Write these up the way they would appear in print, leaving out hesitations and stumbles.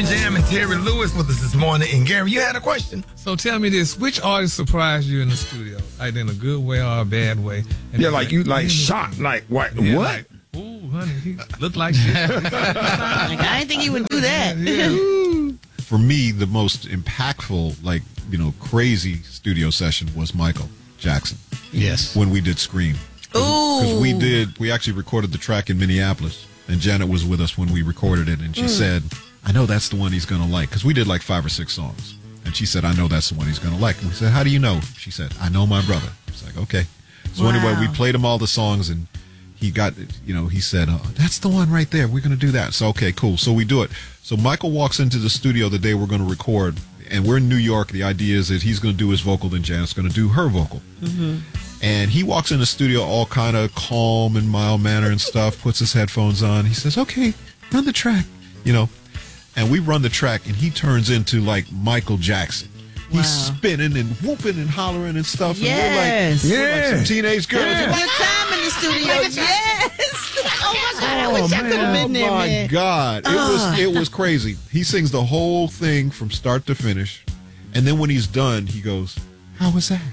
Jimmy Jam and Terry Lewis with us this morning. And Gary, you had a question? So tell me this: which artist surprised you in the studio, like in a good way or a bad way? And yeah, like you like shocked, like what? Yeah, what? Like, ooh, honey, he looked like shit. Like, I didn't think he would do that. Yeah. For me, the most impactful, like, crazy studio session was Michael Jackson. Yes. When we did Scream. Because we actually recorded the track in Minneapolis, and Janet was with us when we recorded it, and she said, I know that's the one he's going to like, because we did like 5 or 6 songs. And she said, I know that's the one he's going to like. And we said, how do you know? She said, I know my brother. It's like, okay. So anyway, we played him all the songs, and he got, he said, that's the one right there. We're going to do that. So, okay, cool. So we do it. So Michael walks into the studio the day we're going to record, and we're in New York. The idea is that he's going to do his vocal, then Janet's going to do her vocal. Mm-hmm. And he walks in the studio all kind of calm and mild manner and stuff, puts his headphones on. He says, okay, run the track, And we run the track, and he turns into, like, Michael Jackson. He's spinning and whooping and hollering and stuff. Yes. And we're like some teenage girls. Good time in the studio. Yes. Oh, my God. I wish I could have been there, man. Oh, my God. It was crazy. He sings the whole thing from start to finish. And then when he's done, he goes, how was that?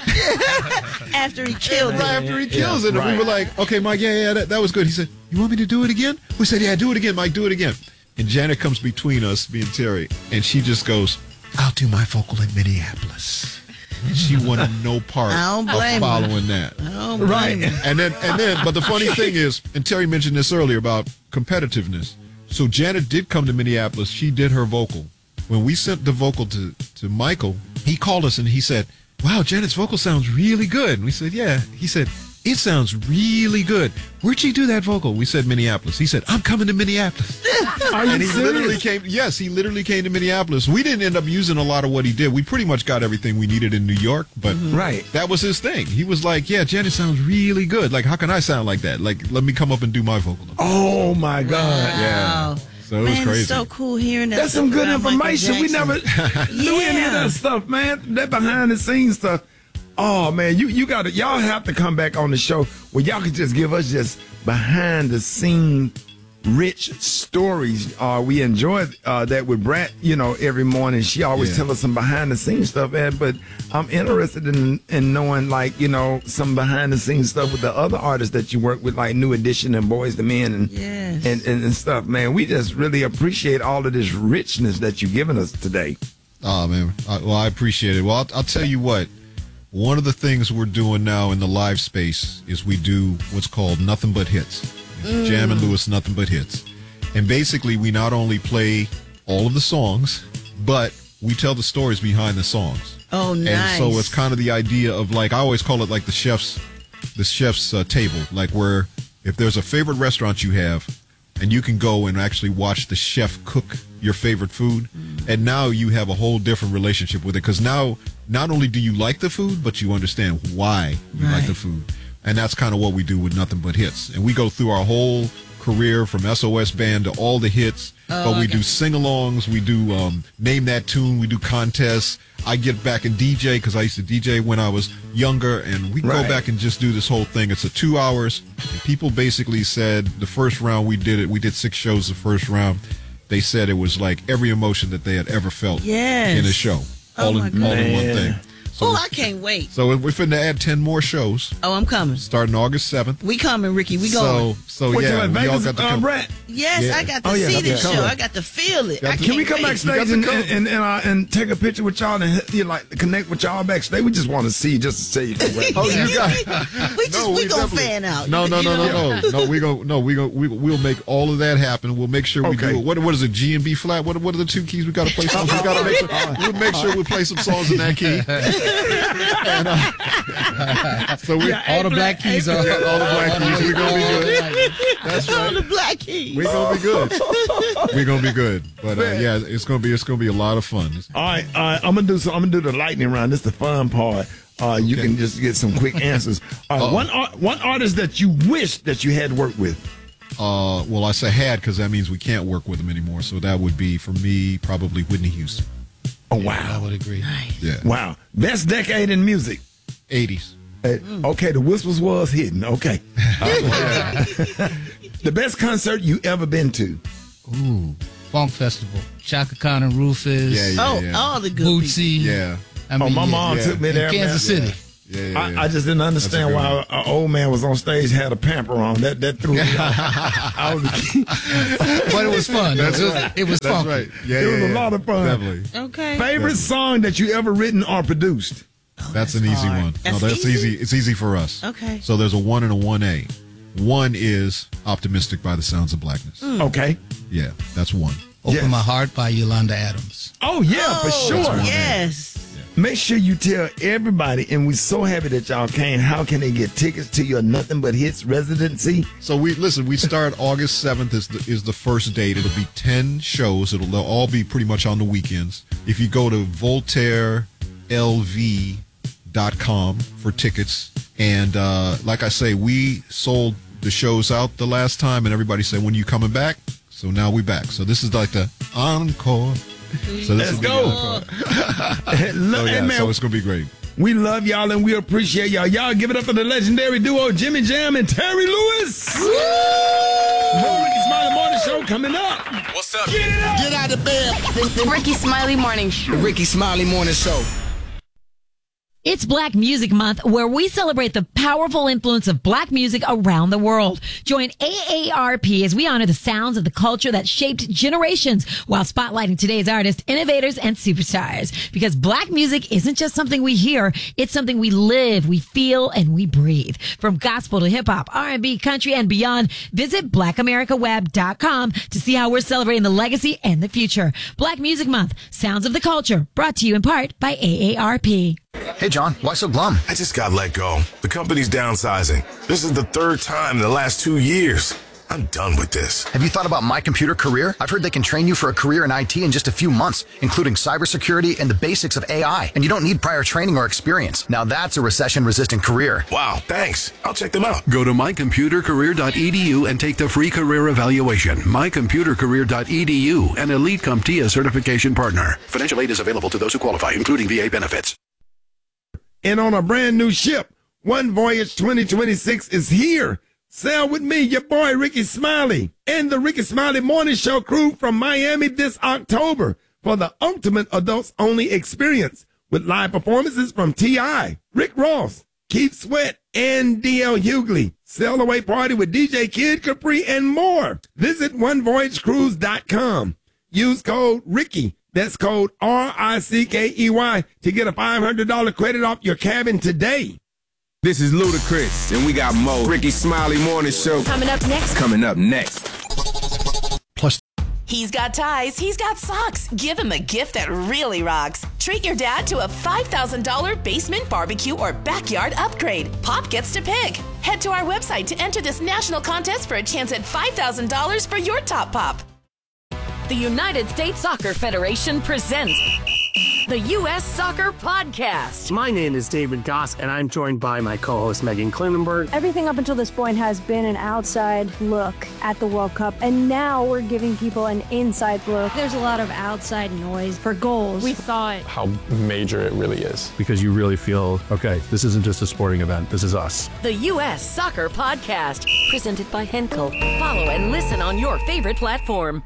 After he killed it. Right after he kills it. And we were like, okay, Mike, that was good. He said, you want me to do it again? We said, yeah, do it again, Mike, do it again. And Janet comes between us, me and Terry, and she just goes, I'll do my vocal in Minneapolis. And she wanted no part of following that. Right. And then, but the funny thing is, and Terry mentioned this earlier about competitiveness. So Janet did come to Minneapolis. She did her vocal. When we sent the vocal to Michael, he called us and he said, wow, Janet's vocal sounds really good. And we said, yeah. He said, it sounds really good. Where'd you do that vocal? We said Minneapolis. He said, I'm coming to Minneapolis. And he literally came. Yes, he literally came to Minneapolis. We didn't end up using a lot of what he did. We pretty much got everything we needed in New York, but that was his thing. He was like, yeah, Janet sounds really good. Like, how can I sound like that? Like, let me come up and do my vocal. Oh, my God. Yeah. So it was crazy. It's so cool hearing that. That's some good information. We never knew any of that Yeah. stuff, man. That behind the scenes stuff. Oh man, y'all have to come back on the show where y'all can just give us just behind the scene rich stories. We enjoy that with Brat, every morning. She always tell us some behind the scenes stuff, man. But I'm interested in knowing, like, some behind the scenes stuff with the other artists that you work with, like New Edition and Boys II Men and stuff, man. We just really appreciate all of this richness that you've given us today. Oh man, I appreciate it. Well, I'll tell you what. One of the things we're doing now in the live space is we do what's called Nothing But Hits. Jam and Lewis Nothing But Hits. And basically, we not only play all of the songs, but we tell the stories behind the songs. Oh, nice. And so it's kind of the idea of, like, I always call it like the chef's table, like where if there's a favorite restaurant you have, and you can go and actually watch the chef cook your favorite food, and now you have a whole different relationship with it, because now not only do you like the food, but you understand why you like the food. And that's kind of what we do with Nothing But Hits. And we go through our whole career from SOS Band to all the hits, but we do sing-alongs, we do Name That Tune, we do contests. I get back and DJ, because I used to DJ when I was younger, and we go back and just do this whole thing. It's 2 hours, and people basically said the first round we did 6 shows the first round. They said it was like every emotion that they had ever felt in a show, all in one thing. So I can't wait. So we're finna add 10 more shows. Oh, I'm coming. Starting August 7th. We coming, Ricky. We going. So yeah, we all got to come. Brett? Yes, I got to see this show. I got to feel it. Can we come backstage and take a picture with y'all and like connect with y'all backstage? We just want to see just to say. Oh, you got. we gonna fan out. No. We'll make all of that happen. We'll make sure we do it. What is it? G and B flat. What are the 2 keys we got to play? Songs? We got to we'll make sure we play some songs in that key. And, so all the black keys are all the black keys. We're gonna be good. That's right. All the black keys. We're gonna be good. We're gonna be good. But yeah, it's gonna be a lot of fun. All right. I'm gonna do the lightning round. This is the fun part. You can just get some quick answers. One artist that you wish that you had worked with. Well, I say had because that means we can't work with them anymore. So that would be, for me, probably Whitney Houston. Oh, wow. I would agree. Nice. Yeah. Wow. Best decade in music. 80s. Okay, the whispers was hidden. Okay. The best concert you ever been to. Ooh. Funk Festival. Chaka Khan and Rufus. All the good Bootsy. people. Yeah. I mean, my mom yeah. took me there. in Kansas man. City. Yeah. I just didn't understand That's a why good an old man was on stage had a pamper on. That threw me off. I was a kid. But it was fun. That's it was, right. it was That's funky. right. Yeah, It was yeah, a lot of fun. Definitely. Okay. Favorite song that you ever written or produced? That's an easy hard. one. That's That's easy? easy. It's easy for us. Okay. So there's a 1 and a 1A. 1 is Optimistic by the Sounds of Blackness. Okay. Yeah, that's 1. Open Yes. My Heart by Yolanda Adams. Oh, yeah, for sure. Yes. Make sure you tell everybody, and we're so happy that y'all came, how can they get tickets to your Nothing But Hits residency? So we start August 7th is the first date. It'll be 10 shows. They'll all be pretty much on the weekends. If you go to VoltaireLV.com for tickets, and like I say, we sold the shows out the last time, and everybody said, when you coming back? So now we back. So this is like the encore. So this Let's will be go. the encore. Hey, So man, so it's gonna be great. we love y'all and we appreciate y'all. Y'all give it up for the legendary duo Jimmy Jam and Terry Lewis. More Ricky Smiley Morning Show coming up. What's up? Get out of bed. The Ricky Smiley Morning Show. The Ricky Smiley Morning Show. It's Black Music Month, where we celebrate the powerful influence of black music around the world. Join AARP as we honor the sounds of the culture that shaped generations while spotlighting today's artists, innovators, and superstars. Because black music isn't just something we hear, it's something we live, we feel, and we breathe. From gospel to hip-hop, R&B, country, and beyond, visit blackamericaweb.com to see how we're celebrating the legacy and the future. Black Music Month, Sounds of the Culture, brought to you in part by AARP. Hey, John, why so glum? I just got let go. The company's downsizing. This is the 3rd time in the last 2 years. I'm done with this. Have you thought about My Computer Career? I've heard they can train you for a career in IT in just a few months, including cybersecurity and the basics of AI. And you don't need prior training or experience. Now that's a recession-resistant career. Wow, thanks. I'll check them out. Go to mycomputercareer.edu and take the free career evaluation. Mycomputercareer.edu, an Elite CompTIA certification partner. Financial aid is available to those who qualify, including VA benefits. And on a brand new ship, One Voyage 2026 is here. Sail with me, your boy Ricky Smiley, and the Ricky Smiley Morning Show crew from Miami this October for the ultimate adults-only experience with live performances from T.I., Rick Ross, Keith Sweat, and D.L. Hughley. Sail away party with DJ Kid Capri and more. Visit OneVoyageCruise.com. Use code Ricky. That's code RICKEY to get a $500 credit off your cabin today. This is Ludacris, and we got more Ricky Smiley Morning Show Coming up next. Plus, He's got ties, he's got socks. Give him a gift that really rocks. Treat your dad to a $5,000 basement barbecue or backyard upgrade. Pop gets to pick. Head to our website to enter this national contest for a chance at $5,000 for your top pop. The United States Soccer Federation presents the U.S. Soccer Podcast. My name is David Goss, and I'm joined by my co-host Megan Klinenberg. Everything up until this point has been an outside look at the World Cup, and now we're giving people an inside look. There's a lot of outside noise for goals. We thought how major it really is. Because you really feel, okay, this isn't just a sporting event, this is us. The U.S. Soccer Podcast, presented by Henkel. Follow and listen on your favorite platform.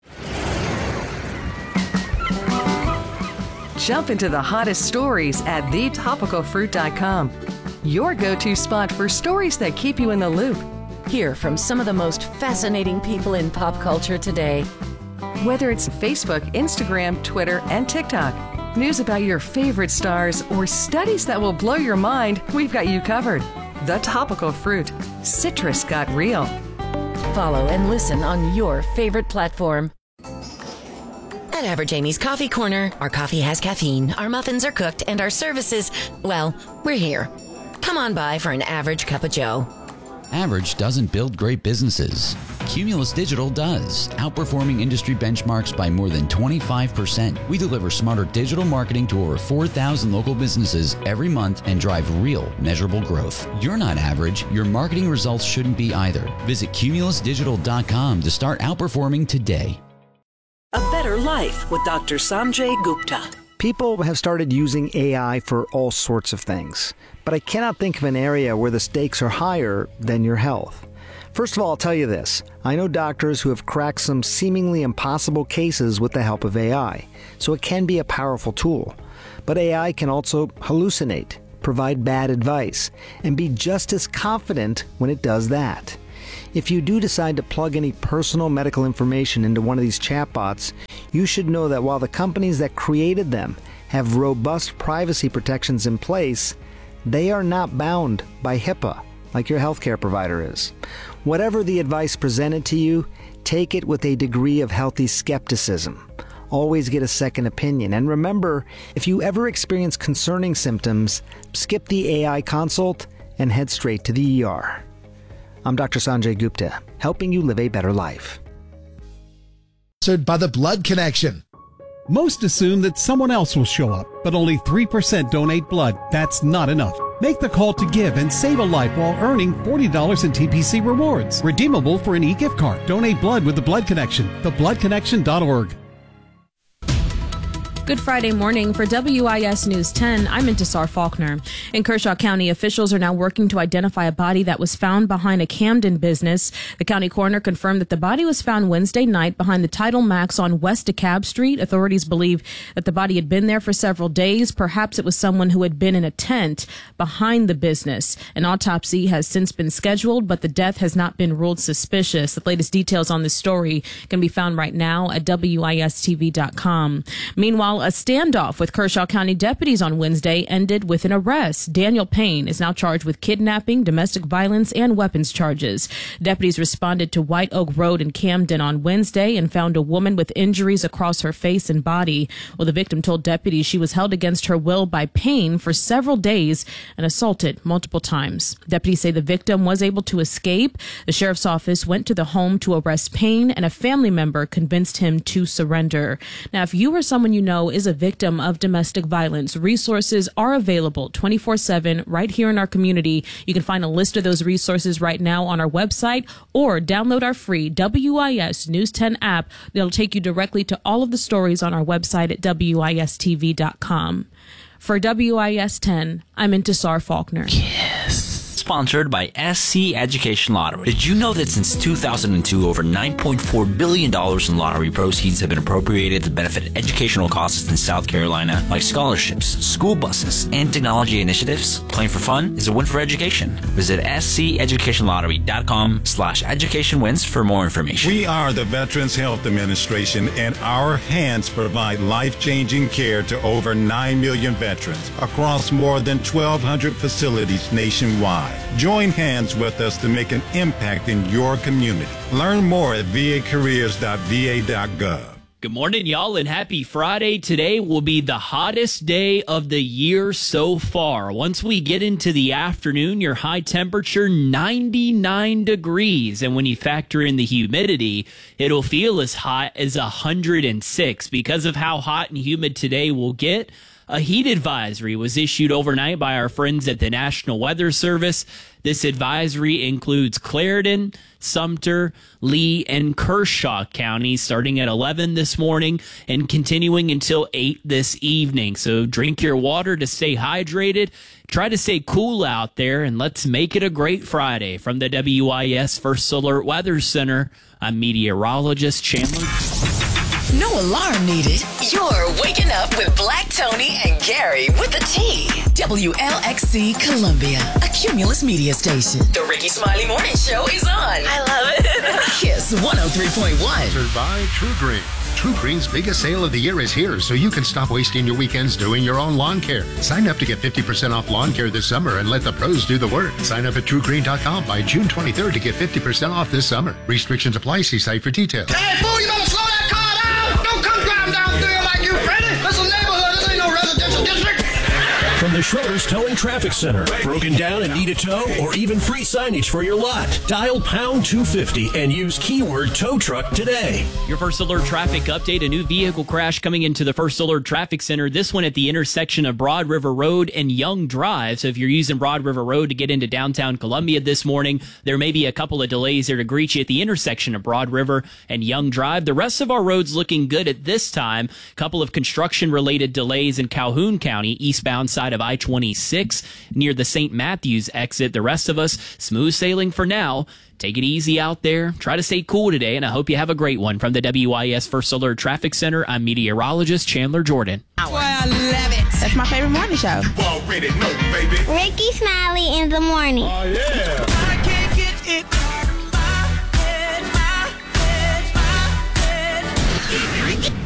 Jump into the hottest stories at thetopicalfruit.com. Your go-to spot for stories that keep you in the loop. Hear from some of the most fascinating people in pop culture today. Whether it's Facebook, Instagram, Twitter, and TikTok, news about your favorite stars, or studies that will blow your mind, we've got you covered. The Topical Fruit. Citrus got real. Follow and listen on your favorite platform. At Average Amy's Coffee Corner, our coffee has caffeine, our muffins are cooked, and our services, well, we're here. Come on by for an average cup of joe. Average doesn't build great businesses. Cumulus Digital does, outperforming industry benchmarks by more than 25%. We deliver smarter digital marketing to over 4,000 local businesses every month and drive real, measurable growth. You're not average. Your marketing results shouldn't be either. Visit cumulusdigital.com to start outperforming today. A Better Life with Dr. Sanjay Gupta. People have started using AI for all sorts of things, but I cannot think of an area where the stakes are higher than your health. First of all, I'll tell you this. I know doctors who have cracked some seemingly impossible cases with the help of AI, so it can be a powerful tool. But AI can also hallucinate, provide bad advice, and be just as confident when it does that. If you do decide to plug any personal medical information into one of these chatbots, you should know that while the companies that created them have robust privacy protections in place, they are not bound by HIPAA like your healthcare provider is. Whatever the advice presented to you, take it with a degree of healthy skepticism. Always get a second opinion. And remember, if you ever experience concerning symptoms, skip the AI consult and head straight to the ER. I'm Dr. Sanjay Gupta, helping you live a better life. Sponsored by the Blood Connection. Most assume that someone else will show up, but only 3% donate blood. That's not enough. Make the call to give and save a life while earning $40 in TPC rewards. Redeemable for an e-gift card. Donate blood with the Blood Connection. thebloodconnection.org. Good Friday morning for WIS News 10. I'm Intisar Faulkner. In Kershaw County, officials are now working to identify a body that was found behind a Camden business. The county coroner confirmed that the body was found Wednesday night behind the Title Max on West DeKalb Street. Authorities believe that the body had been there for several days. Perhaps it was someone who had been in a tent behind the business. An autopsy has since been scheduled, but the death has not been ruled suspicious. The latest details on this story can be found right now at WISTV.com. Meanwhile, a standoff with Kershaw County deputies on Wednesday ended with an arrest. Daniel Payne is now charged with kidnapping, domestic violence, and weapons charges. Deputies responded to White Oak Road in Camden on Wednesday and found a woman with injuries across her face and body. Well, the victim told deputies she was held against her will by Payne for several days and assaulted multiple times. Deputies say the victim was able to escape. The sheriff's office went to the home to arrest Payne, and a family member convinced him to surrender. Now, if you or someone you know is a victim of domestic violence, resources are available 24/7 right here in our community. You can find a list of those resources right now on our website or download our free WIS News 10 app. That'll take you directly to all of the stories on our website at WISTV.com. For WIS 10, I'm Intisar Faulkner. Sponsored by SC Education Lottery. Did you know that since 2002, over $9.4 billion in lottery proceeds have been appropriated to benefit educational causes in South Carolina, like scholarships, school buses, and technology initiatives? Playing for fun is a win for education. Visit sceducationlottery.com/educationwins for more information. We are the Veterans Health Administration, and our hands provide life-changing care to over 9 million veterans across more than 1,200 facilities nationwide. Join hands with us to make an impact in your community. Learn more at vacareers.va.gov. Good morning, y'all, and happy Friday. Today will be the hottest day of the year so far. Once we get into the afternoon, your high temperature, 99 degrees. And when you factor in the humidity, it'll feel as hot as 106. Because of how hot and humid today will get, a heat advisory was issued overnight by our friends at the National Weather Service. This advisory includes Clarendon, Sumter, Lee, and Kershaw counties starting at 11 this morning and continuing until 8 this evening. So drink your water to stay hydrated. Try to stay cool out there, and let's make it a great Friday. From the WIS First Alert Weather Center, I'm meteorologist Chandler. No alarm needed. You're waking up with Black Tony and Gary with a T. WLXC Columbia, a Cumulus media station. The Ricky Smiley Morning Show is on. I love it. Kiss 103.1. Sponsored by True Green. True Green's biggest sale of the year is here, so you can stop wasting your weekends doing your own lawn care. Sign up to get 50% off lawn care this summer and let the pros do the work. Sign up at TrueGreen.com by June 23rd to get 50% off this summer. Restrictions apply. See site for details. Hey, fool, you better slow that car down! Don't come driving down there like you, Freddy! This is a neighborhood, this ain't no residential district! From the Schroeder's Towing Traffic Center. Broken down and need a tow or even free signage for your lot. Dial pound 250 and use keyword tow truck today. Your First Alert traffic update. A new vehicle crash coming into the First Alert Traffic Center. This one at the intersection of Broad River Road and Young Drive. So if you're using Broad River Road to get into downtown Columbia this morning, there may be a couple of delays there to greet you at the intersection of Broad River and Young Drive. The rest of our roads looking good at this time. A couple of construction-related delays in Calhoun County, eastbound side of I-26 near the St. Matthews exit. The rest of us, smooth sailing for now. Take it easy out there. Try to stay cool today, and I hope you have a great one. From the WIS First Alert Traffic Center, I'm meteorologist Chandler Jordan. Well, I love it. That's my favorite morning show. You already know, baby. Ricky Smiley in the morning. Oh, yeah.